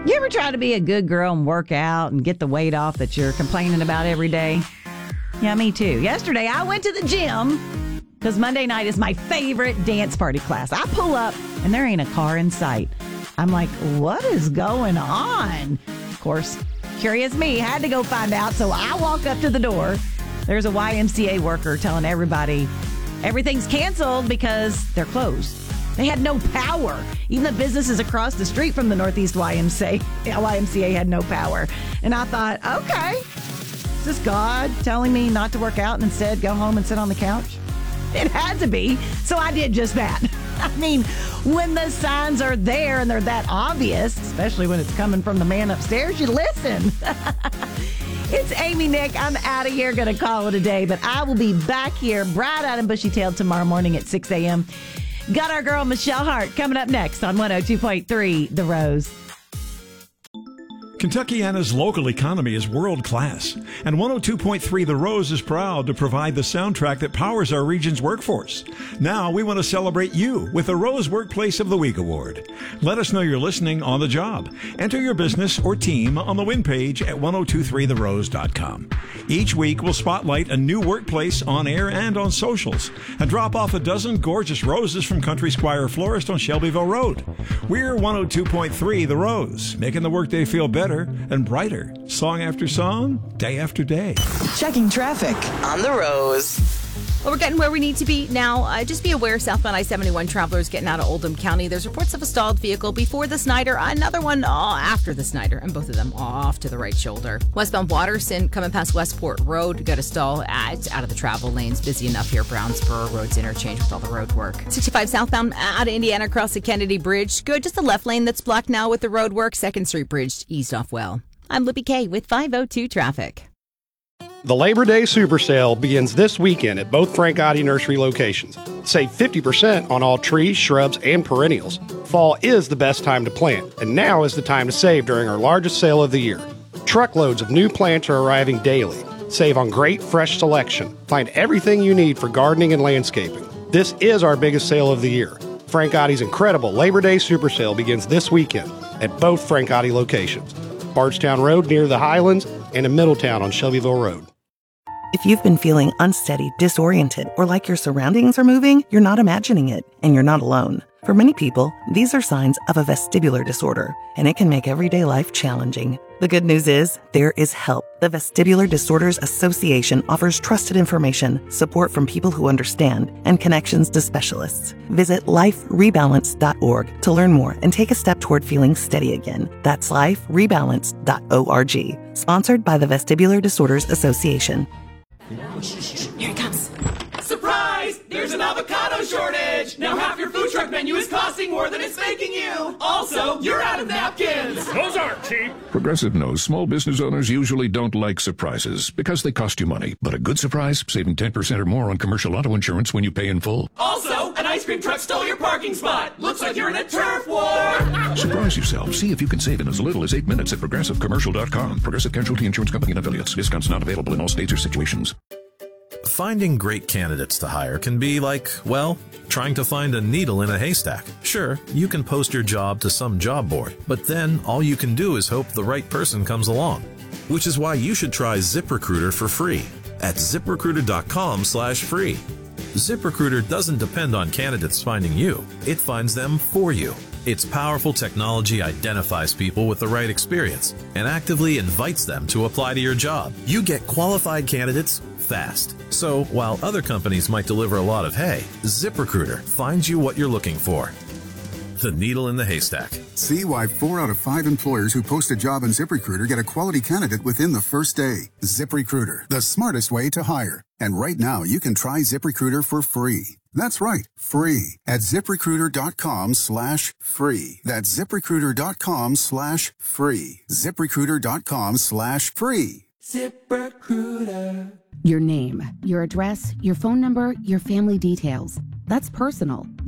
You ever try to be a good girl and work out and get the weight off that you're complaining about every day? Yeah, me too. Yesterday, I went to the gym because Monday night is my favorite dance party class. I pull up and there ain't a car in sight. I'm like, what is going on? Of course, curious me, had to go find out. So I walk up to the door. There's a YMCA worker telling everybody everything's canceled because they're closed. They had no power. Even the businesses across the street from the Northeast YMCA had no power. And I thought, okay, is this God telling me not to work out and instead go home and sit on the couch? It had to be. So I did just that. I mean, when the signs are there and they're that obvious, especially when it's coming from the man upstairs, you listen. It's Amy, Nick. I'm out of here. Going to call it a day, but I will be back here bright-eyed and bushy-tailed tomorrow morning at 6 a.m. Got our girl Michelle Hart coming up next on 102.3 The Rose. Kentuckiana's local economy is world-class, and 102.3 The Rose is proud to provide the soundtrack that powers our region's workforce. Now we want to celebrate you with the Rose Workplace of the Week Award. Let us know you're listening on the job. Enter your business or team on the win page at 1023therose.com. Each week we'll spotlight a new workplace on air and on socials and drop off a dozen gorgeous roses from Country Squire Florist on Shelbyville Road. We're 102.3 The Rose, making the workday feel better and brighter, song after song, day after day. Checking traffic on The Rose. Well, we're getting where we need to be now. Just be aware, southbound I-71 travelers getting out of Oldham County. There's reports of a stalled vehicle before the Snyder, another one after the Snyder, and both of them off to the right shoulder. Westbound Watterson coming past Westport Road, got a stall. It's out of the travel lanes. Busy enough here. Brownsboro Road's interchange with all the road work. 65 southbound out of Indiana across the Kennedy Bridge. Good, just the left lane that's blocked now with the road work. 2nd Street Bridge eased off well. I'm Libby Kay with 502 Traffic. The Labor Day Super Sale begins this weekend at both Frank Gotti Nursery locations. Save 50% on all trees, shrubs, and perennials. Fall is the best time to plant, and now is the time to save during our largest sale of the year. Truckloads of new plants are arriving daily. Save on great fresh selection. Find everything you need for gardening and landscaping. This is our biggest sale of the year. Frank Gotti's incredible Labor Day Super Sale begins this weekend at both Frank Gotti locations. Bardstown Road near the Highlands and in Middletown on Shelbyville Road. If you've been feeling unsteady, disoriented, or like your surroundings are moving, you're not imagining it, and you're not alone. For many people, these are signs of a vestibular disorder, and it can make everyday life challenging. The good news is, there is help. The Vestibular Disorders Association offers trusted information, support from people who understand, and connections to specialists. Visit liferebalance.org to learn more and take a step toward feeling steady again. That's liferebalance.org. Sponsored by the Vestibular Disorders Association. Here it comes. Surprise! There's an avocado shortage! Now half your food truck menu is costing more than it's making you! Also, you're out of napkins! Those aren't cheap! Progressive knows small business owners usually don't like surprises because they cost you money. But a good surprise, saving 10% or more on commercial auto insurance when you pay in full. Also, an ice cream truck stole your parking spot! Looks like you're in a turf war! Surprise yourself. See if you can save in as little as 8 minutes at ProgressiveCommercial.com. Progressive Casualty Insurance Company and Affiliates. Discounts not available in all states or situations. Finding great candidates to hire can be like, well, trying to find a needle in a haystack. Sure, you can post your job to some job board, but then all you can do is hope the right person comes along. Which is why you should try ZipRecruiter for free at ZipRecruiter.com/free. ZipRecruiter doesn't depend on candidates finding you. It finds them for you. Its powerful technology identifies people with the right experience and actively invites them to apply to your job. You get qualified candidates fast. So while other companies might deliver a lot of hay, ZipRecruiter finds you what you're looking for. The needle in the haystack. See why 4 out of 5 employers who post a job on ZipRecruiter get a quality candidate within the first day. ZipRecruiter, the smartest way to hire. And right now, you can try ZipRecruiter for free. That's right, free at ZipRecruiter.com/free. That's ZipRecruiter.com/free. ZipRecruiter.com/free. ZipRecruiter. Your name, your address, your phone number, your family details. That's personal.